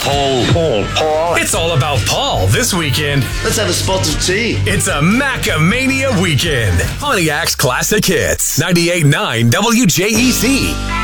Paul. It's all about Paul this weekend. Let's have a spot of tea. It's a Macamania weekend. Pontiac's Classic Hits. 98.9 WJEC.